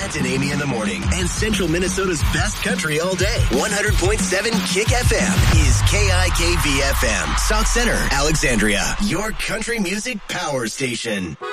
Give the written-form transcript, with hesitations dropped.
Grant and Amy in the morning and Central Minnesota's best country all day. 100.7 Kick FM is KIKV FM. South Center, Alexandria. Your country music power station.